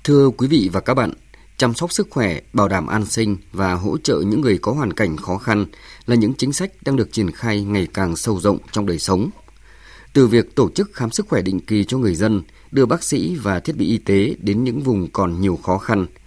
Thưa quý vị và các bạn, chăm sóc sức khỏe, bảo đảm an sinh và hỗ trợ những người có hoàn cảnh khó khăn là những chính sách đang được triển khai ngày càng sâu rộng trong đời sống. Từ việc tổ chức khám sức khỏe định kỳ cho người dân, đưa bác sĩ và thiết bị y tế đến những vùng còn nhiều khó khăn,